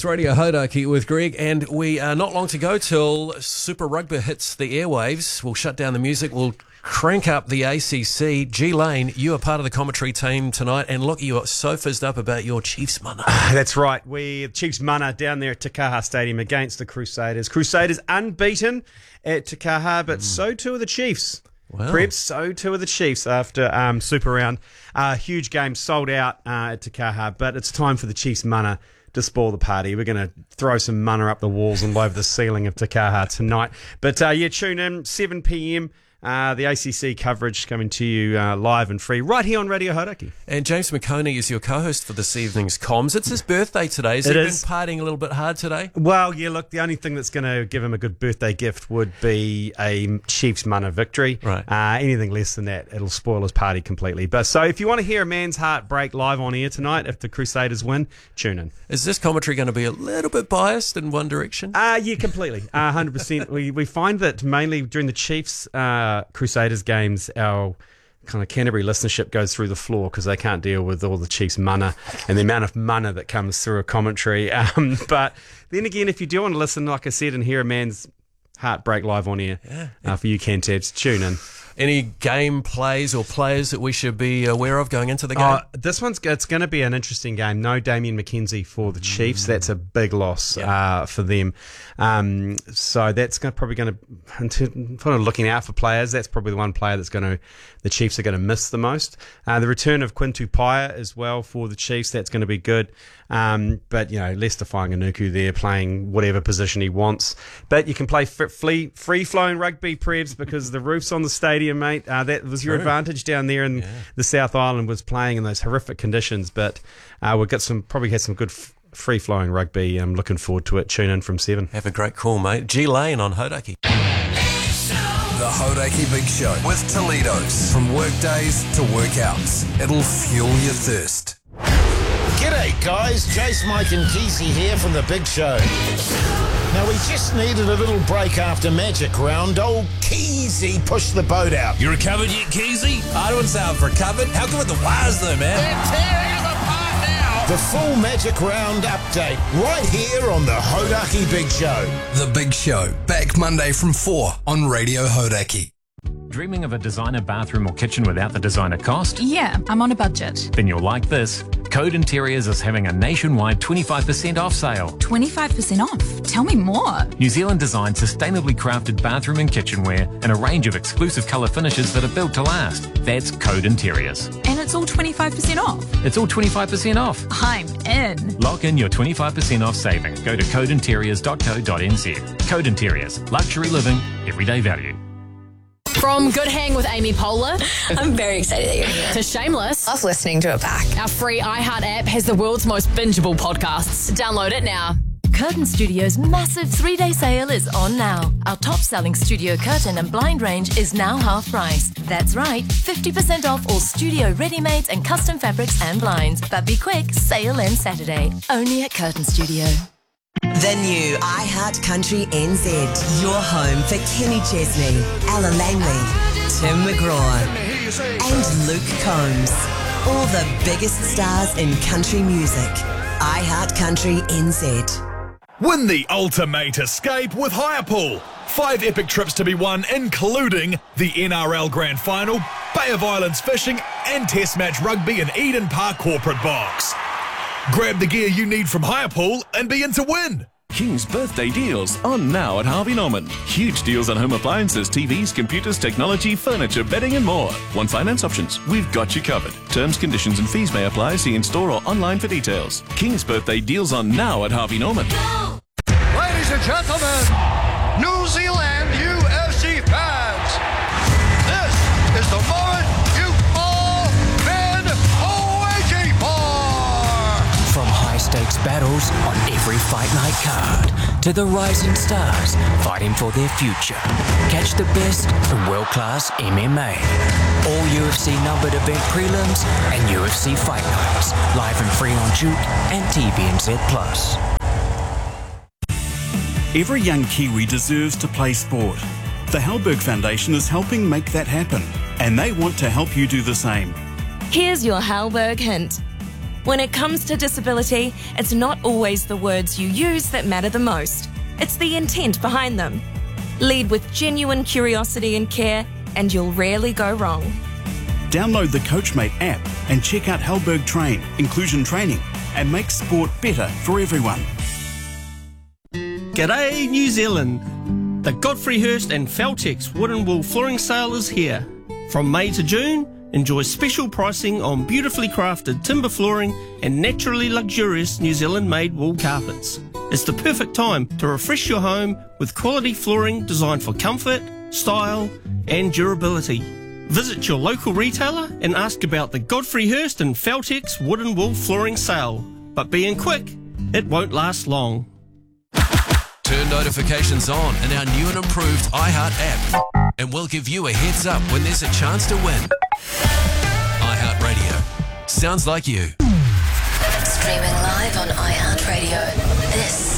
It's Radio Hodaki with Greg, and we are not long to go till Super Rugby hits the airwaves. We'll shut down the music. We'll crank up the ACC. G Lane, you are part of the commentary team tonight, and look, you are so fizzed up about your Chiefs mana. That's right. Chiefs mana down there at Te Kaha Stadium against the Crusaders. Crusaders unbeaten at Te Kaha, but so too are the Chiefs. Wow. Preps, so too are the Chiefs after Super Round. Huge game sold out at Te Kaha, but it's time for the Chiefs mana to spoil the party. We're going to throw some mana up the walls and over the ceiling of Te Kaha tonight. But tune in, 7 p.m. The ACC coverage coming to you live and free right here on Radio Hodaki. And James McConey is your co-host for this evening's comms. It's his birthday today. Has he been partying a little bit hard today? Well, yeah, look, the only thing that's going to give him a good birthday gift would be a Chiefs mana victory. Right. Anything less than that, it'll spoil his party completely. But so if you want to hear a man's heart break live on air tonight, if the Crusaders win, tune in. Is this commentary going to be a little bit biased in one direction? Yeah, completely. 100%. We find that mainly during the Chiefs Crusaders games, our kind of Canterbury listenership goes through the floor because they can't deal with all the Chiefs mana and the amount of mana that comes through a commentary. But then again, if you do want to listen, like I said, and hear a man's heart break live on air for you Cantabs, tune in. Any game plays or players that we should be aware of going into the game? It's going to be an interesting game. No Damien McKenzie for the Chiefs. That's a big loss for them. So that's probably going to looking out for players. That's probably the one player the Chiefs are going to miss the most. The return of Quintu Paia as well for the Chiefs. That's going to be good. But Lester Fainga'anuku there playing whatever position he wants. But you can play free-flowing rugby, Prevs, because the roof's on the stadium, mate. That was your advantage down there in the South Island, was playing in those horrific conditions. But we've got probably had some good free-flowing rugby. I'm looking forward to it. Tune in from 7. Have a great call, mate. G Lane on Hodaki. The Hodaki Big Show with Toledo's. From workdays to workouts, it'll fuel your thirst. G'day guys, Jace, Mike and Keezy here from The Big Show. Now we just needed a little break after Magic Round. Old Keezy pushed the boat out. You recovered yet, Keezy? I don't say I've recovered. How good with the wires though, man? They're tearing them apart now. The full Magic Round update right here on The Hodaki Big Show. The Big Show, back Monday from 4 on Radio Hodaki. Dreaming of a designer bathroom or kitchen without the designer cost? Yeah, I'm on a budget. Then you'll like this. Code Interiors is having a nationwide 25% off sale. 25% off? Tell me more. New Zealand designed sustainably crafted bathroom and kitchenware and a range of exclusive colour finishes that are built to last. That's Code Interiors. And it's all 25% off? It's all 25% off. I'm in. Lock in your 25% off saving. Go to codeinteriors.co.nz. Code Interiors. Luxury living, everyday value. From Good Hang with Amy Poehler, I'm very excited that you're here. to Shameless, Love listening to it back. our free iHeart app has the world's most bingeable podcasts. Download it now. Curtain Studio's massive 3-day sale is on now. Our top-selling studio curtain and blind range is now half price. That's right, 50% off all studio ready-mades and custom fabrics and blinds. But be quick, sale ends Saturday. Only at Curtain Studio. The new iHeart Country NZ. Your home for Kenny Chesney, Ella Langley, Tim McGraw, and Luke Combs. All the biggest stars in country music. iHeart Country NZ. Win the ultimate escape with Hirepool. 5 epic trips to be won, including the NRL Grand Final, Bay of Islands fishing, and Test match rugby in Eden Park Corporate Box. Grab the gear you need from Hirepool and be in to win. King's birthday deals on now at Harvey Norman. Huge deals on home appliances, TVs, computers, technology, furniture, bedding and more. Want finance options? We've got you covered. Terms, conditions and fees may apply. See in store or online for details. King's birthday deals on now at Harvey Norman. Ladies and gentlemen, New Zealand UFC fans, this is the moment you've all been waiting for. From high-stakes battles on every fight night card to the rising stars fighting for their future. Catch the best in world-class MMA. All UFC numbered event prelims and UFC fight nights, live and free on Juke and TVNZ+. Every young Kiwi deserves to play sport. The Halberg Foundation is helping make that happen, and they want to help you do the same. Here's your Halberg hint. When it comes to disability, it's not always the words you use that matter the most. It's the intent behind them. Lead with genuine curiosity and care, and you'll rarely go wrong. Download the Coachmate app and check out Halberg Train, inclusion training, and make sport better for everyone. G'day New Zealand! The Godfrey Hirst and Feltex Wood and Wool Flooring Sale is here. From May to June, enjoy special pricing on beautifully crafted timber flooring and naturally luxurious New Zealand-made wool carpets. It's the perfect time to refresh your home with quality flooring designed for comfort, style and durability. Visit your local retailer and ask about the Godfrey Hirst and Feltex Wood and Wool Flooring Sale. But being quick, it won't last long. Turn notifications on in our new and improved iHeart app, and we'll give you a heads up when there's a chance to win. iHeart Radio. Sounds like you. Streaming live on iHeartRadio. This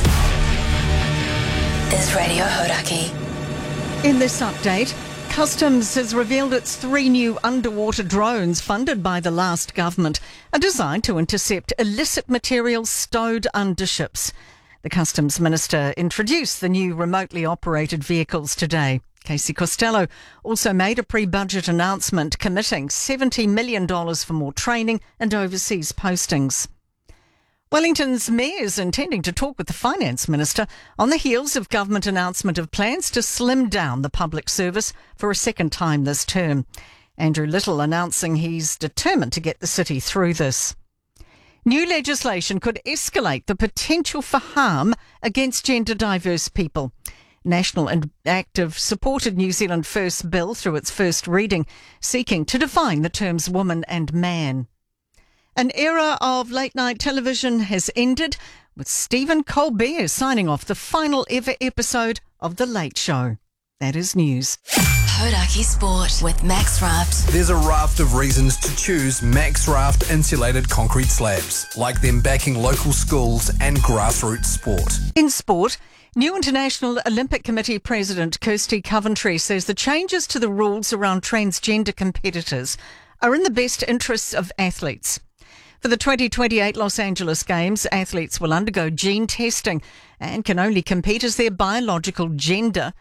is Radio Hodaki. In this update, Customs has revealed its 3 new underwater drones funded by the last government are designed to intercept illicit materials stowed under ships. The Customs Minister introduced the new remotely operated vehicles today. Casey Costello also made a pre-budget announcement committing $70 million for more training and overseas postings. Wellington's mayor is intending to talk with the Finance Minister on the heels of government announcement of plans to slim down the public service for a second time this term. Andrew Little announcing he's determined to get the city through this. New legislation could escalate the potential for harm against gender diverse people. National and Active supported New Zealand First Bill through its first reading, seeking to define the terms woman and man. An era of late-night television has ended, with Stephen Colbert signing off the final ever episode of The Late Show. That is news. Hodaki Sport with Max Raft. There's a raft of reasons to choose Max Raft insulated concrete slabs, like them backing local schools and grassroots sport. In sport, new International Olympic Committee President Kirsty Coventry says the changes to the rules around transgender competitors are in the best interests of athletes. For the 2028 Los Angeles Games, athletes will undergo gene testing and can only compete as their biological gender.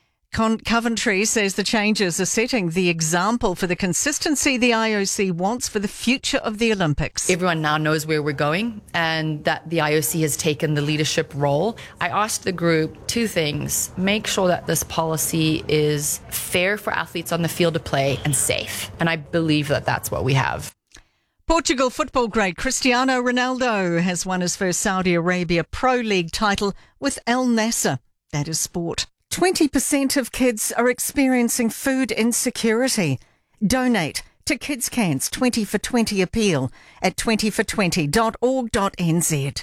Coventry says the changes are setting the example for the consistency the IOC wants for the future of the Olympics. Everyone now knows where we're going and that the IOC has taken the leadership role. I asked the group 2 things. Make sure that this policy is fair for athletes on the field of play and safe. And I believe that that's what we have. Portugal football great Cristiano Ronaldo has won his first Saudi Arabia Pro League title with Al Nassr. That is sport. 20% of kids are experiencing food insecurity. Donate to Kids Can's 20 for 20 appeal at 20for20.org.nz.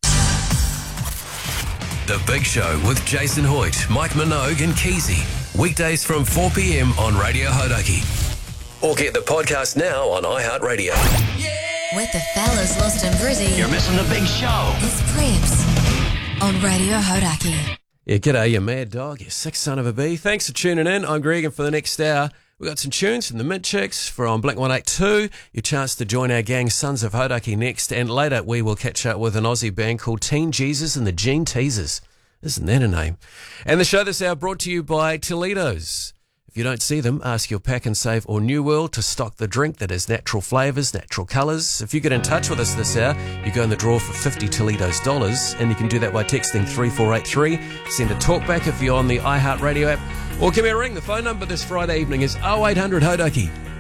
The Big Show with Jason Hoyt, Mike Minogue and Keezy. Weekdays from 4 p.m. on Radio Hodaki. Or get the podcast now on iHeartRadio. With the fellas lost in Brizzy. You're missing the Big Show. It's Preps on Radio Hodaki. Yeah, g'day, you mad dog, you sick son of a bee. Thanks for tuning in. I'm Greg, and for the next hour, we've got some tunes from the Mint Chicks from Blink-182. Your chance to join our gang, Sons of Hodaki, next. And later, we will catch up with an Aussie band called Teen Jesus and the Gene Teasers. Isn't that a name? And the show this hour brought to you by Toledo's. If you don't see them, ask your Pack and Save or New World to stock the drink that has natural flavours, natural colours. If you get in touch with us this hour, you go in the draw for $50 Toledo's dollars, and you can do that by texting 3483. Send a talkback if you're on the iHeartRadio app, or give me a ring. The phone number this Friday evening is 0800 Hodaki.